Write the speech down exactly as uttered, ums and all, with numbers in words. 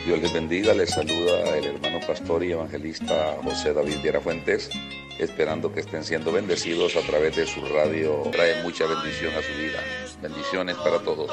Dios les bendiga, les saluda el hermano pastor y evangelista José David Viera Fuentes, esperando que estén siendo bendecidos a través de su radio. Trae mucha bendición a su vida. Bendiciones para todos.